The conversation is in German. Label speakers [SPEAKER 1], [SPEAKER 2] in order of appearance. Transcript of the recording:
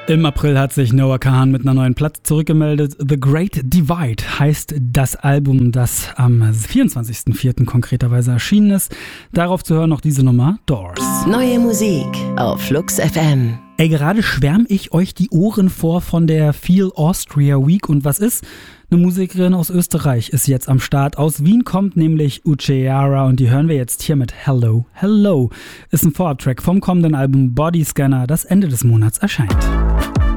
[SPEAKER 1] Im April hat sich Noah Kahan mit einer neuen Platte zurückgemeldet. The Great Divide heißt das Album, das am 24.04. konkreterweise erschienen ist. Darauf zu hören noch diese Nummer, Doors.
[SPEAKER 2] Neue Musik auf Flux FM.
[SPEAKER 1] Ey, gerade schwärme ich euch die Ohren vor von der Feel Austria Week. Und was ist? Eine Musikerin aus Österreich ist jetzt am Start. Aus Wien kommt nämlich Uceara und die hören wir jetzt hier mit Hello, Hello. Ist ein Vorabtrack vom kommenden Album Body Scanner, das Ende des Monats erscheint.